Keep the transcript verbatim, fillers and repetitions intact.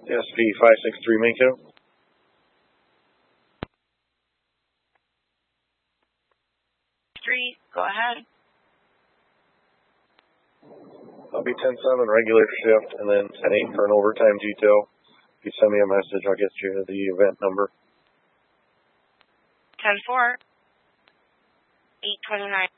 S P five six three Mako. Three, go ahead. I'll be ten seven regular shift and then ten eight for an overtime detail. If you send me a message, I'll get you the event number. ten four, eight twenty-nine.